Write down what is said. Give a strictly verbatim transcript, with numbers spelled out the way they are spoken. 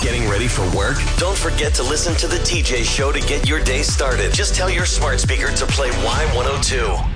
Getting ready for work? Don't forget to listen to the T J Show to get your day started. Just tell your smart speaker to play Y one oh two.